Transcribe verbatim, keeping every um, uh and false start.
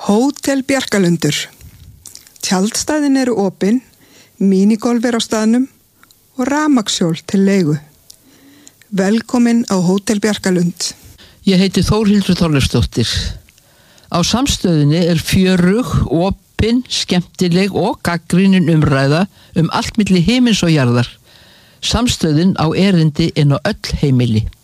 Hótel Bjarkalundur. Tjaldstæðin eru opin, mínigolf er á staðnum og rafmagnshjól til leigu. Velkomin á Hótel Bjarkalund. Ég heiti Þórhildur Þorleifsdóttir. Á samstöðinni er fjörug, opin, skemmtileg og gagnrýnin umræða um allt milli himins og jarðar. Samstöðin á erindi inn á öll heimili.